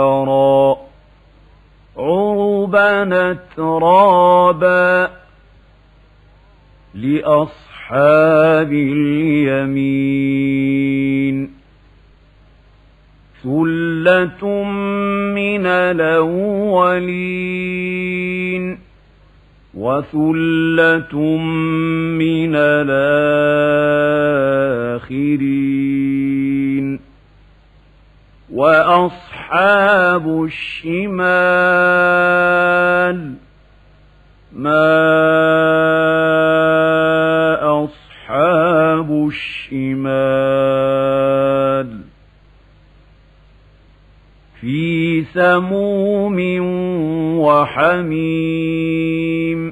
عربا أترابا لأصحاب اليمين ثلة من الأولين وثلة من الآخرين وأصحاب الشمال ما أصحاب الشمال في سموم وحميم